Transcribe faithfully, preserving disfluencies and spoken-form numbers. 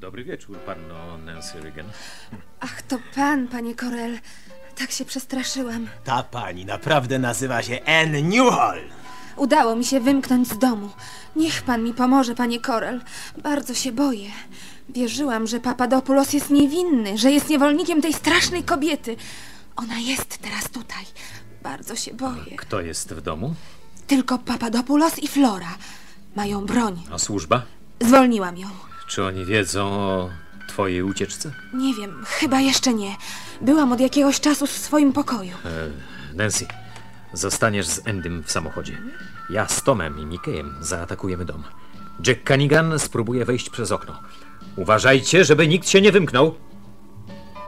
Dobry wieczór, panno Nancy Reagan. Ach, to pan, panie Corell. Tak się przestraszyłam. Ta pani naprawdę nazywa się Anne Newhall. Udało mi się wymknąć z domu. Niech pan mi pomoże, panie Corell. Bardzo się boję. Wierzyłam, że Papadopoulos jest niewinny, że jest niewolnikiem tej strasznej kobiety. Ona jest teraz tutaj. Bardzo się boję. Kto jest w domu? Tylko Papadopoulos i Flora. Mają broń. A służba? Zwolniłam ją. Czy oni wiedzą o twojej ucieczce? Nie wiem, chyba jeszcze nie. Byłam od jakiegoś czasu w swoim pokoju. E, Nancy, zostaniesz z Endym w samochodzie. Ja z Tomem i Mickeyem zaatakujemy dom. Jack Cunningham spróbuje wejść przez okno. Uważajcie, żeby nikt się nie wymknął.